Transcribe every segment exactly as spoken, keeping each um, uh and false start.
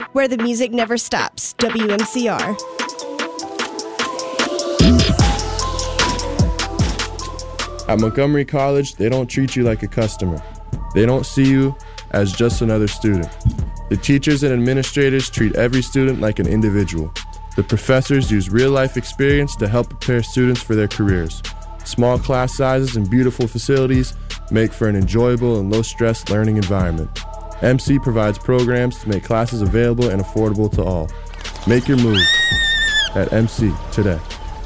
where the music never stops. W M C R. At Montgomery College, they don't treat you like a customer. They don't see you as just another student. The teachers and administrators treat every student like an individual. The professors use real-life experience to help prepare students for their careers. Small class sizes and beautiful facilities make for an enjoyable and low-stress learning environment. M C provides programs to make classes available and affordable to all. Make your move at M C today.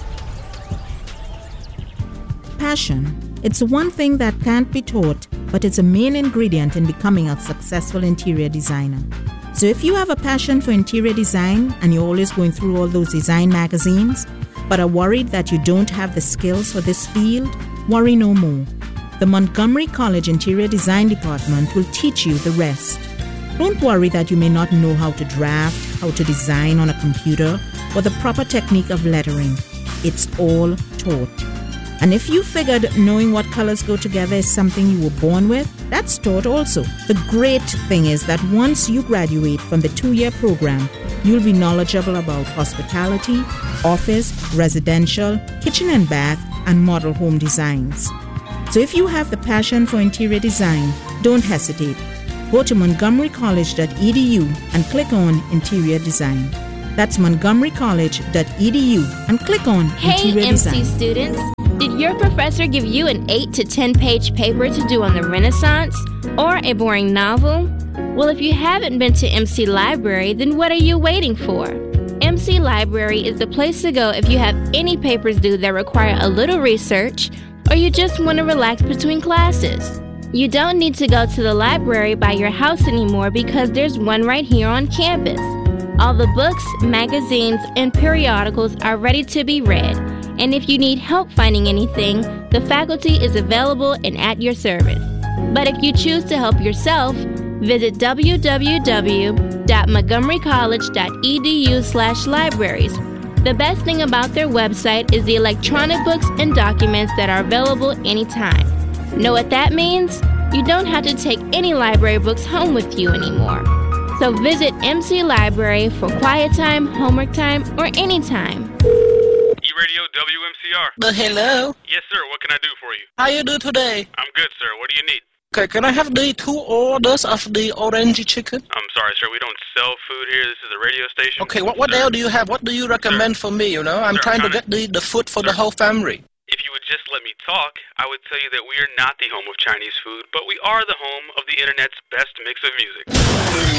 Passion. It's one thing that can't be taught, but it's a main ingredient in becoming a successful interior designer. So if you have a passion for interior design and you're always going through all those design magazines, but are worried that you don't have the skills for this field, worry no more. The Montgomery College Interior Design Department will teach you the rest. Don't worry that you may not know how to draft, how to design on a computer, or the proper technique of lettering. It's all taught. And if you figured knowing what colors go together is something you were born with, that's taught also. The great thing is that once you graduate from the two-year program, you'll be knowledgeable about hospitality, office, residential, kitchen and bath, and model home designs. So if you have the passion for interior design, don't hesitate. Go to montgomery college dot e d u and click on Interior Design. That's montgomery college dot e d u and click on Hey, Interior M C Design. students, did your professor give you an eight to ten page paper to do on the Renaissance or a boring novel? Well, if you haven't been to M C Library, then what are you waiting for? M C Library is the place to go if you have any papers due that require a little research or you just want to relax between classes. You don't need to go to the library by your house anymore because there's one right here on campus. All the books, magazines, and periodicals are ready to be read. And if you need help finding anything, the faculty is available and at your service. But if you choose to help yourself, visit w w w dot montgomery college dot e d u slash libraries. The best thing about their website is the electronic books and documents that are available anytime. Know what that means? You don't have to take any library books home with you anymore. So visit M C Library for quiet time, homework time, or anytime. E-Radio W M C R. Uh, hello. Yes, sir. What can I do for you? How you do today? I'm good, sir. What do you need? Okay, can I have the two orders of the orange chicken? I'm sorry, sir. We don't sell food here. This is a radio station. Okay, what, what sir. the hell do you have? What do you recommend sir. for me, you know? I'm sir, trying I'm to get the, the food for sir. the whole family. If you would just let me talk, I would tell you that we are not the home of Chinese food, but we are the home of the internet's best mix of music.